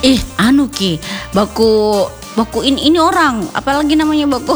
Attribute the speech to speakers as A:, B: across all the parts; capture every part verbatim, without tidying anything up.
A: Ih, anu Ki, baku baku ini ini orang, apalagi namanya baku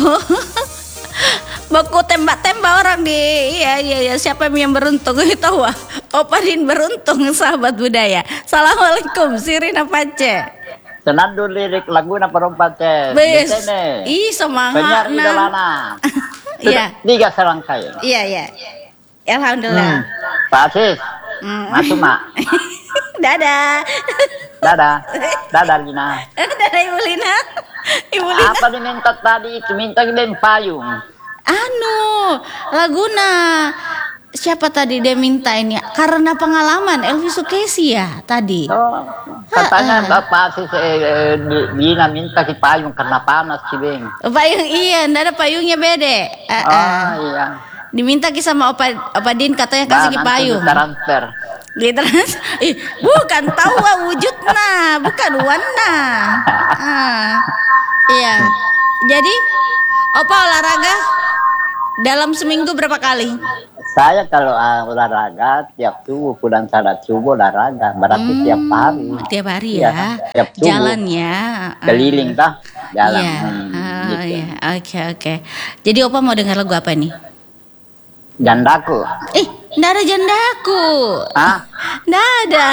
A: baku tembak-tembak orang di iya iya iya siapa yang beruntung itu wah. Opa Din beruntung sahabat budaya. Assalamualaikum Sirina Pace.
B: Senandung lirik lagu na Parompace.
A: Bes. Ih, semangat.
B: Penyiar idolana.
A: Iya.
B: Tiga serangkai.
A: Iya iya. Alhamdulillah.
B: Hmm. Pak Asis.
A: Hmm.
B: Masuk mak.
A: Dadah.
B: Dadah. Dadah Lina.
A: Dadah Ibu Lina. Ibu Lina.
B: Apa diminta tadi itu? Minta geden payung.
A: Anu, laguna. Siapa tadi dia minta ini? Karena pengalaman Elvi Sukesi ya tadi.
B: Oh, katanya Bapak Asis eh, Lina minta si payung karena panas sih Beng.
A: Payung iya, ndak ada payungnya bede. Uh, uh.
B: Oh iya.
A: Diminta ki sama Opa Opa Din katanya kasih ki payung.
B: Transfer.
A: Literans, ih, bukan tahu wujudnya, bukan warna. Ah, iya. Jadi, Opa olahraga dalam seminggu berapa kali?
B: Saya kalau uh, olahraga tiap subuh pulang salat subuh olahraga berarti hmm, tiap hari.
A: Tiap hari ya.
B: ya tiap subuh.
A: Jalan ya.
B: Keliling dah. Jalan.
A: Iya.
B: Hmm,
A: oh,
B: gitu.
A: Iya. Oke oke. Jadi Opa mau dengar lagu apa nih?
B: Jandaku.
A: Eh, nggak ada jandaku.
B: Hah?
A: Nggak ada.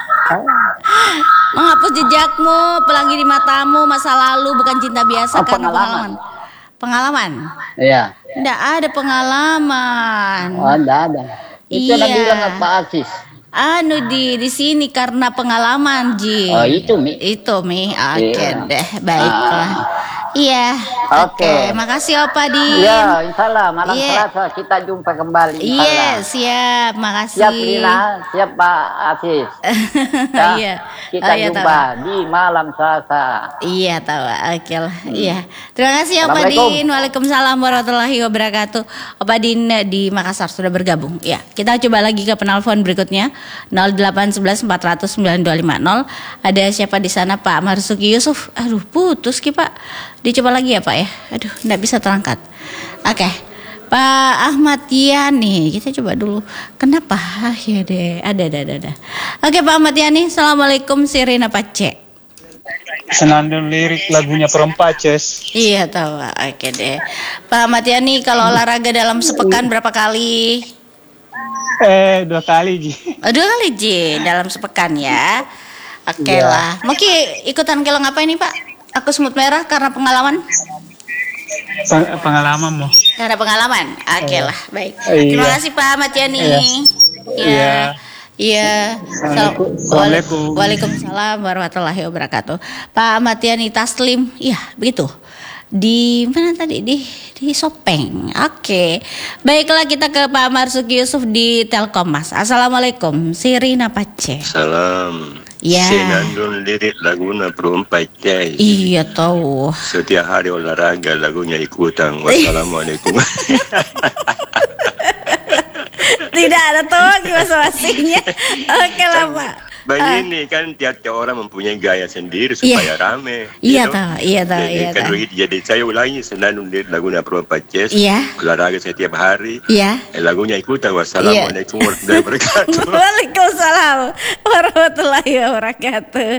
A: Menghapus jejakmu, pelangi di matamu, masa lalu bukan cinta biasa
B: oh,
A: karena
B: pengalaman.
A: Pengalaman.
B: Iya.
A: Nggak ada pengalaman.
B: Oh, enggak ada. Itu
A: iya.
B: yang bilang apa Asis?
A: Anu di di sini karena pengalaman Ji.
B: Oh itu Mi.
A: Itu Mi. Oke okay,
B: iya.
A: deh, baiklah. Ah. Iya.
B: Oke.
A: Okay. Makasih Opa Din.
B: Iya, insyaallah malam
A: yeah.
B: Selasa kita jumpa kembali.
A: Iya, siap. Makasih.
B: Siap Lina, siap Pak Asis.
A: Ya, iya.
B: Kita
A: oh, iya,
B: jumpa
A: tahu.
B: di malam Selasa.
A: Iya, tahu. Oke lah. Hmm. Iya. Terima kasih Opa Din. Waalaikumsalam warahmatullahi wabarakatuh. Opa Din di Makassar sudah bergabung. Ya, kita coba lagi ke penelpon berikutnya. nol delapan satu satu empat nol nol sembilan dua lima nol. Ada siapa di sana Pak Marsuki Yusuf? Aduh, putus Ki Pak. Dicoba lagi ya Pak ya. Aduh, enggak bisa terangkat. Oke. Okay. Pak Ahmad Yani, kita coba dulu. Kenapa? Ah, ya deh, ada ada ada. ada. Oke okay, Pak Ahmad Yani, Assalamualaikum Sirina Pace.
C: Senandung lirik lagunya Parompaces.
A: Iya tahu. Oke okay, deh. Pak Ahmad Yani, kalau olahraga dalam sepekan berapa kali?
C: Eh, dua kali Ji.
A: Oh, dua kali Ji, dalam sepekan ya. Oke okay, yeah. lah. Mau Ki ikutan kelo ngapain nih Pak? Aku semut merah karena pengalaman.
C: Peng pengalaman mau.
A: Karena pengalaman. Oke okay, lah, baik.
C: Iya.
A: Terima kasih Pak Ahmad Yani.
C: Iya.
A: Iya.
C: Assalamualaikum.
A: Waalaikumsalam warahmatullahi wabarakatuh. Pak Ahmad Yani Taslim. Iya, begitu. Di mana tadi di di Sopeng. Oke. Okay. Baiklah kita ke Pak Marsuki Yusuf di Telkom Mas. Assalamualaikum. Sirina Pace.
D: Salam.
A: Ya.
D: Senandung lirik lagunya Parompaces.
A: Iya tahu.
D: Setiap hari olahraga lagunya ikutan. Wassalamualaikum.
A: Tidak ada tahu masing-masingnya. Oke lah Pak.
D: Begini uh, kan tiap-tiap orang mempunyai gaya sendiri supaya
A: iya.
D: rame.
A: Iya tahu, iya tahu,
D: jadi,
A: iya
D: kan
A: tahu.
D: Jadi saya ulangi senandung lirik lagunya Parompaces.
A: Iya.
D: Olahraga setiap hari.
A: Iya.
D: Eh, lagunya ikutan. Wassalamualaikum warahmatullahi wabarakatuh.
A: Waalaikumsalam warahmatullahi wabarakatuh.